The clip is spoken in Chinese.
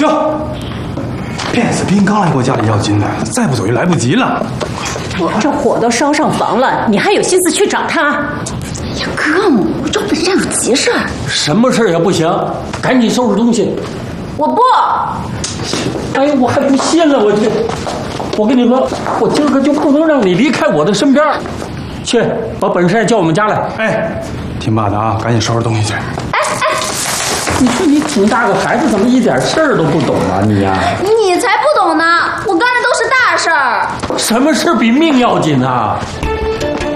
停！辫子兵刚来过家里要金的，再不走就来不及了。 这火都烧上房了，你还有心思去找他？ 哎呀，哥们，我这本上有急事儿。 什么事儿也不行，赶紧收拾东西。 我不。 哎呀，我还不信了，我跟你说，我今儿个就不能让你离开我的身边。去，把本少爷叫我们家来。 哎，听爸的啊，赶紧收拾东西去。 你说你挺大个孩子，怎么一点事儿都不懂啊你呀？ 你才不懂呢，我干的都是大事儿。 什么事比命要紧啊？